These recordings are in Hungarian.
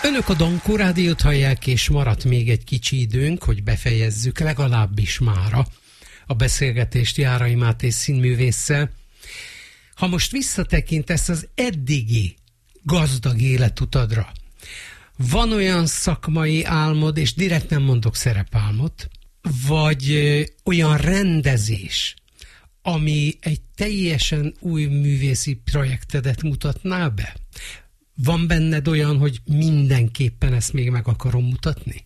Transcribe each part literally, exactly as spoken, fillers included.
Önök a Dankó Rádiót hallják, és maradt még egy kicsi időnk, hogy befejezzük legalábbis mára a beszélgetést Járai Máté színművésszel. Ha most visszatekintesz az eddigi gazdag életutadra, van olyan szakmai álmod, és direkt nem mondok szerepálmot, vagy ö, olyan rendezés, ami egy teljesen új művészi projektedet mutatná be? Van benned olyan, hogy mindenképpen ezt még meg akarom mutatni?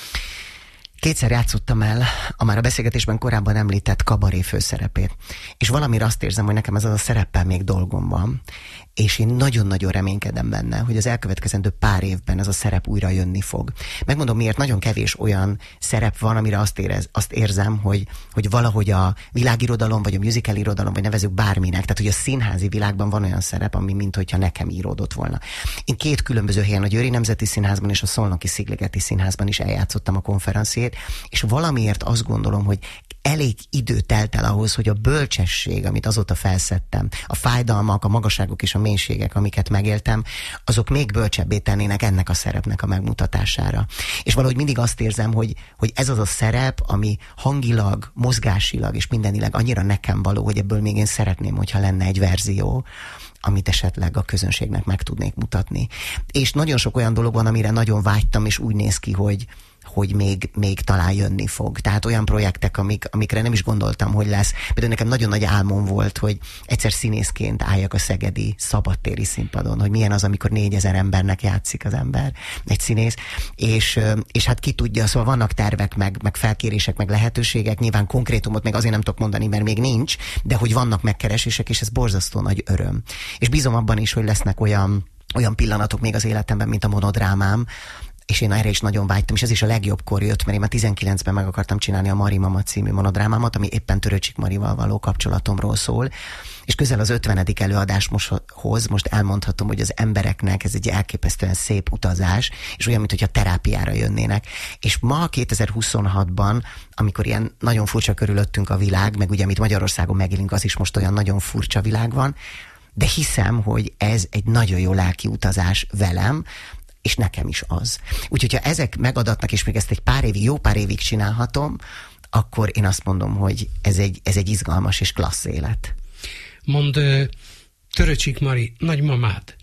Kétszer játszottam el a már a beszélgetésben korábban említett kabaré főszerepét. És valamire azt érzem, hogy nekem ez az a szereppel még dolgom van, és én nagyon-nagyon reménykedem benne, hogy az elkövetkezendő pár évben ez a szerep újra jönni fog. Megmondom miért, nagyon kevés olyan szerep van, amire azt, érez, azt érzem, hogy, hogy valahogy a világirodalom, vagy a musical irodalom, vagy nevezzük bárminek, tehát hogy a színházi világban van olyan szerep, ami mint hogyha nekem íródott volna. Én két különböző helyen, a Győri Nemzeti Színházban és a Szolnoki Szigligeti Színházban is eljátszottam a konferenciét, és valamiért azt gondolom, hogy elég idő telt el ahhoz, hogy a bölcsesség, amit azóta felszettem, a fájdalmak, a magasságok és a mélységek, amiket megéltem, azok még bölcsebbé tennének ennek a szerepnek a megmutatására. És valahogy mindig azt érzem, hogy, hogy ez az a szerep, ami hangilag, mozgásilag és mindenileg annyira nekem való, hogy ebből még én szeretném, hogyha lenne egy verzió, amit esetleg a közönségnek meg tudnék mutatni. És nagyon sok olyan dolog van, amire nagyon vágytam, és úgy néz ki, hogy hogy még, még talán jönni fog. Tehát olyan projektek, amik, amikre nem is gondoltam, hogy lesz. Például nekem nagyon nagy álmom volt, hogy egyszer színészként álljak a szegedi szabadtéri színpadon, hogy milyen az, amikor négyezer embernek játszik az ember, egy színész, és, és hát ki tudja, szóval vannak tervek, meg, meg felkérések, meg lehetőségek, nyilván konkrétumot meg azért nem tudok mondani, mert még nincs, de hogy vannak megkeresések, és ez borzasztó nagy öröm. És bízom abban is, hogy lesznek olyan, olyan pillanatok még az életemben, mint a monodrámám, és én erre is nagyon vágytam, és ez is a legjobbkor jött, mert én már tizenkilencben meg akartam csinálni a Mari Mama című monodrámámat, ami éppen Törőcsik Marival való kapcsolatomról szól, és közel az ötvenedik előadáshoz most elmondhatom, hogy az embereknek ez egy elképesztően szép utazás, és olyan, mintha terápiára jönnének. És ma kétezer-huszonhatban, amikor ilyen nagyon furcsa körülöttünk a világ, meg ugye amit Magyarországon megélünk, az is most olyan nagyon furcsa világ van, de hiszem, hogy ez egy nagyon jó lelki utazás velem, és nekem is az. Úgyhogy, ha ezek megadatnak, és még ezt egy pár évig, jó pár évig csinálhatom, akkor én azt mondom, hogy ez egy, ez egy izgalmas és klassz élet. Mondd, Törőcsik Mari, nagymamád,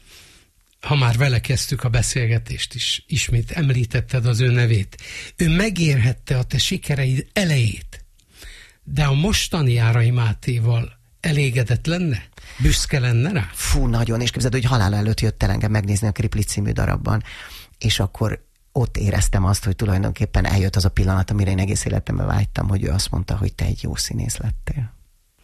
ha már vele kezdtük a beszélgetést is, ismét említetted az ő nevét, ő megérhette a te sikereid elejét, de a mostani Járai Mátéval elégedett lenne? Büszke lenne rá? Fú, nagyon, és képzeld, hogy halála előtt jött el engem megnézni a Kripli című darabban, és akkor ott éreztem azt, hogy tulajdonképpen eljött az a pillanat, amire én egész életemben vágytam, hogy ő azt mondta, hogy te egy jó színész lettél.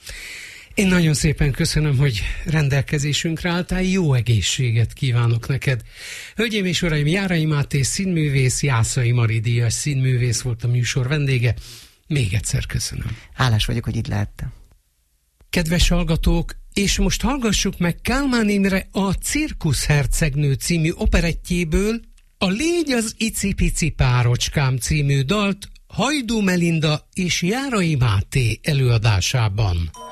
Én nagyon szépen köszönöm, hogy rendelkezésünkre álltál, jó egészséget kívánok neked. Hölgyeim és uraim, Járai Máté színművész, Jászai Mari díjas színművész volt a műsor vendége. Még egyszer köszönöm. Hálás vagyok, hogy itt lehettem. Kedves hallgatók, és most hallgassuk meg Kálmán Imre a Cirkusz hercegnő című operettjéből a Légy az icipici párocskám című dalt Hajdú Melinda és Járai Máté előadásában.